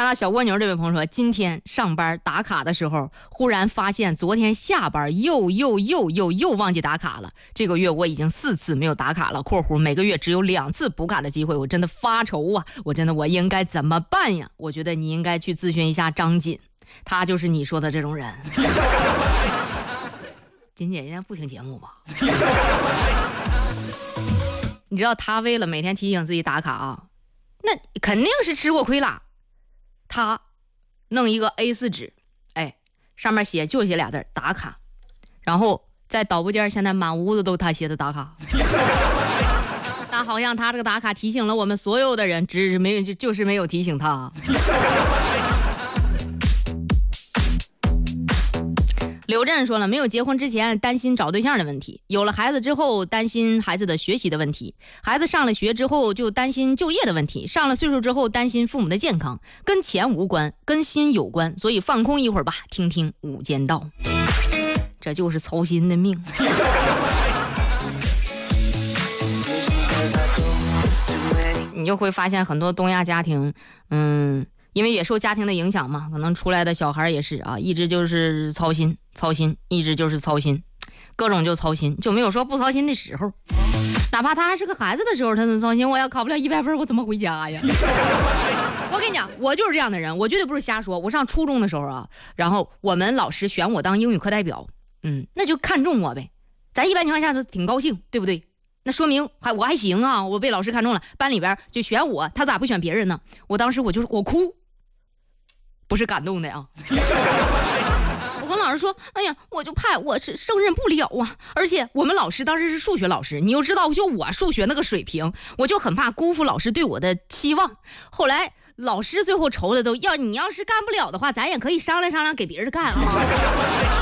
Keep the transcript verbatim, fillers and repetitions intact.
看到小蜗牛这位朋友说，今天上班打卡的时候，忽然发现昨天下班又又又又又忘记打卡了。这个月我已经四次没有打卡了（括弧每个月只有两次补卡的机会），我真的发愁啊！我真的我应该怎么办呀？我觉得你应该去咨询一下张锦，他就是你说的这种人。锦姐现在不听节目吧？你知道他为了每天提醒自己打卡啊，那肯定是吃过亏了。他弄一个 A 四 纸，哎，上面写就写俩字打卡，然后在导播间现在满屋子都他写的打卡。但好像他这个打卡提醒了我们所有的人，只是没有就就是没有提醒他。刘震说了，没有结婚之前担心找对象的问题，有了孩子之后担心孩子的学习的问题，孩子上了学之后就担心就业的问题，上了岁数之后担心父母的健康，跟钱无关，跟心有关，所以放空一会儿吧，听听无间道，这就是操心的命。你就会发现很多东亚家庭，嗯。因为也受家庭的影响嘛，可能出来的小孩也是啊，一直就是操心操心，一直就是操心，各种就操心，就没有说不操心的时候。哪怕他还是个孩子的时候，他都操心，我要考不了一百分，我怎么回家呀？我跟你讲，我就是这样的人，我绝对不是瞎说。我上初中的时候啊，然后我们老师选我当英语课代表，嗯，那就看中我呗。咱一般情况下都挺高兴，对不对？那说明还我还行啊，我被老师看中了，班里边就选我，他咋不选别人呢？我当时我就是我哭。不是感动的啊！我跟老师说：“哎呀，我就怕我是胜任不了啊！而且我们老师当时是数学老师，你又知道，就我数学那个水平，我就很怕辜负老师对我的期望。后来老师最后愁的都要，你要是干不了的话，咱也可以商量商量，给别人干啊。”